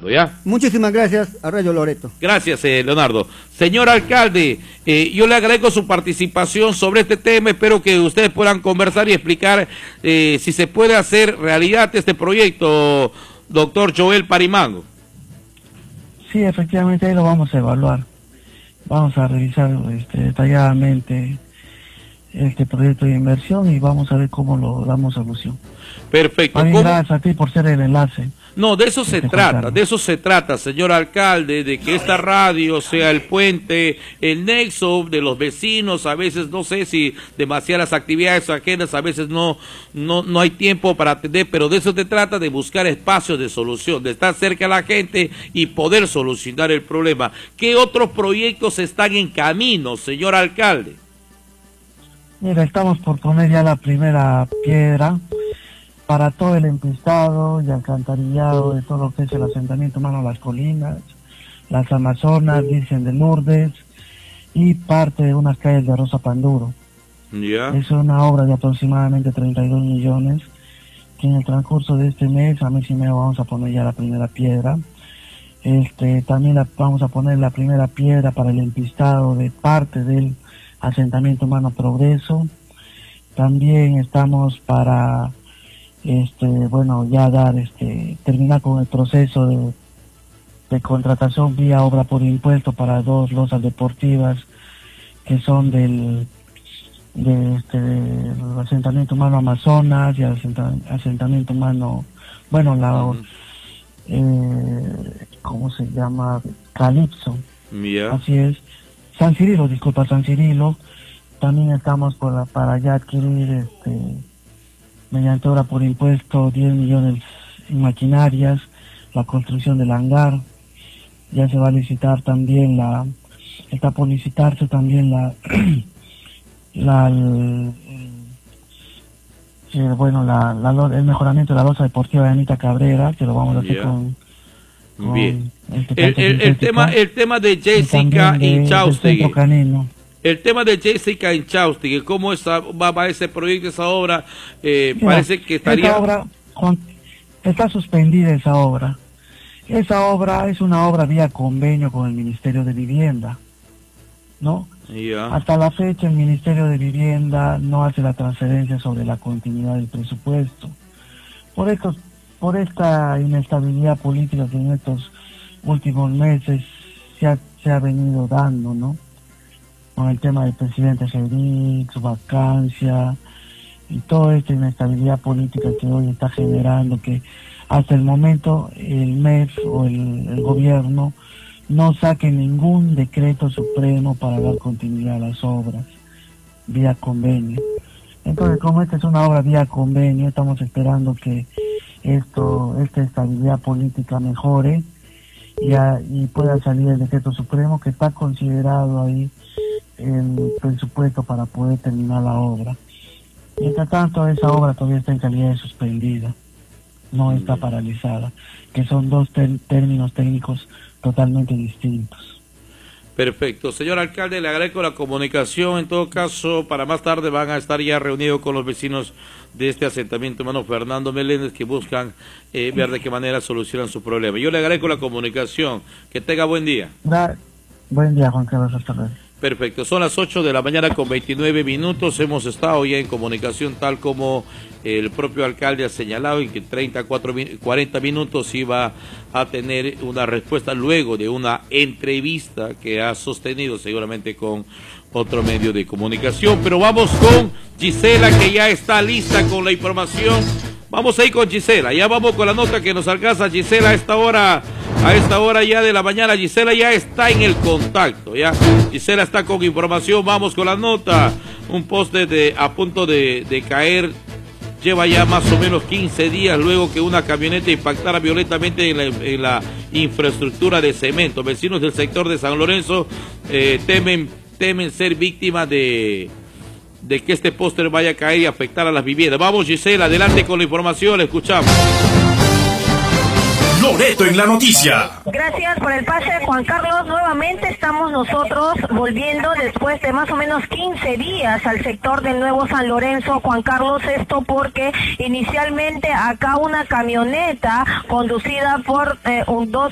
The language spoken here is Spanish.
Leonardo, ¿ya? Muchísimas gracias, Arroyo Loreto. Gracias, Leonardo. Señor alcalde, yo le agradezco su participación sobre este tema. Espero que ustedes puedan conversar y explicar si se puede hacer realidad este proyecto, doctor Joel Parimango. Sí, efectivamente, ahí lo vamos a evaluar. Vamos a revisar detalladamente este proyecto de inversión y vamos a ver cómo lo damos solución. Perfecto. Gracias a ti por ser el enlace. No, de eso se trata, señor alcalde, de que esta radio sea el puente, el nexo de los vecinos. A veces, no sé si demasiadas actividades ajenas, a veces no hay tiempo para atender, pero de eso se trata, de buscar espacios de solución, de estar cerca a la gente y poder solucionar el problema. ¿Qué otros proyectos están en camino, señor alcalde? Mira, estamos por poner ya la primera piedra para todo el empistado y alcantarillado de todo lo que es el asentamiento humano Las Colinas, Las Amazonas, Virgen de Lourdes y parte de unas calles de Rosa Panduro. Es una obra de aproximadamente 32 millones que en el transcurso de este mes, a mes y medio, vamos a poner ya la primera piedra. También vamos a poner la primera piedra para el empistado de parte del asentamiento humano Progreso. También estamos para terminar con el proceso de contratación vía obra por impuesto para 2 losas deportivas que son del asentamiento humano Amazonas y el asentamiento humano, ¿cómo se llama? Calipso. Así es. San Cirilo. También estamos para ya adquirir mediante obra por impuesto 10 millones en maquinarias, la construcción del hangar. Ya se va a licitar también está por licitarse también el mejoramiento de la losa deportiva de Anita Cabrera, que lo vamos a hacer con bien. El tema de Jessica Inchaustegui. El tema de Jessica Inchaustegui, ¿cómo va ese proyecto, esa obra? Parece que estaría... Esa obra, está suspendida esa obra. Esa obra es una obra vía convenio con el Ministerio de Vivienda, ¿no? Hasta la fecha el Ministerio de Vivienda no hace la transferencia sobre la continuidad del presupuesto. Por esta inestabilidad política que en estos últimos meses se ha venido dando, ¿no? Con el tema del presidente Federico, su vacancia y toda esta inestabilidad política que hoy está generando, que hasta el momento el MEF o el gobierno no saque ningún decreto supremo para dar continuidad a las obras vía convenio. Entonces, como esta es una obra vía convenio, estamos esperando que esta estabilidad política mejore y pueda salir el decreto supremo que está considerado ahí el presupuesto para poder terminar la obra. Mientras tanto, esa obra todavía está en calidad de suspendida, no está paralizada, que son dos términos técnicos totalmente distintos. Perfecto. Señor alcalde, le agradezco la comunicación. En todo caso, para más tarde van a estar ya reunidos con los vecinos de este asentamiento humano Fernando Meléndez, que buscan ver de qué manera solucionan su problema. Yo le agradezco la comunicación. Que tenga buen día. Buen día, Juan Carlos. Hasta luego. Perfecto, son las 8 de la mañana con 29 minutos, hemos estado ya en comunicación tal como el propio alcalde ha señalado, y que 40 minutos iba a tener una respuesta luego de una entrevista que ha sostenido seguramente con otro medio de comunicación. Pero vamos con Gisela, que ya está lista con la información. Vamos a ir con Gisela, ya vamos con la nota que nos alcanza Gisela a esta hora ya de la mañana. Gisela ya está en el contacto, ya. Gisela está con información, vamos con la nota. Un poste a punto de caer, lleva ya más o menos 15 días luego que una camioneta impactara violentamente en la infraestructura de cemento. Vecinos del sector de San Lorenzo temen ser víctimas de que este póster vaya a caer y afectar a las viviendas. Vamos, Gisela, adelante con la información, la escuchamos. Loreto en la noticia. Gracias por el pase, Juan Carlos. Nuevamente estamos nosotros volviendo después de más o menos 15 días al sector del Nuevo San Lorenzo, Juan Carlos. Esto porque inicialmente acá una camioneta conducida por dos